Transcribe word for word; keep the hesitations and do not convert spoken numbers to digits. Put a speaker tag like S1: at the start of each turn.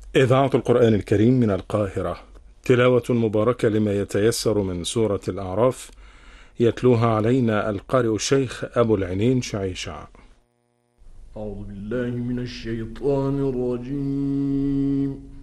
S1: إذاعة القرآن الكريم من القاهرة، تلاوة مباركة لما يتيسر من سورة الأعراف، يتلوها علينا القارئ الشيخ أبو العينين شعيشع.
S2: أعوذ بالله من الشيطان الرجيم.